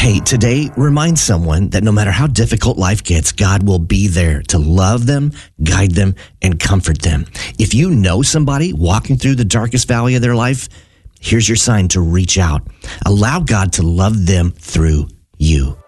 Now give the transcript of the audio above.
Hey, today, remind someone that no matter how difficult life gets, God will be there to love them, guide them, and comfort them. If you know somebody walking through the darkest valley of their life, here's your sign to reach out. Allow God to love them through you.